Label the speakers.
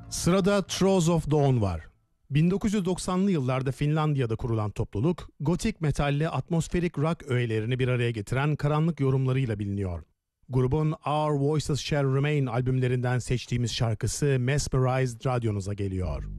Speaker 1: Sırada Throes of Dawn var. 1990'lı yıllarda Finlandiya'da kurulan topluluk, gotik metalle atmosferik rock öğelerini bir araya getiren karanlık yorumlarıyla biliniyor. Grubun Our Voices Shall Remain albümlerinden seçtiğimiz şarkısı Mesmerized radyonuza geliyor.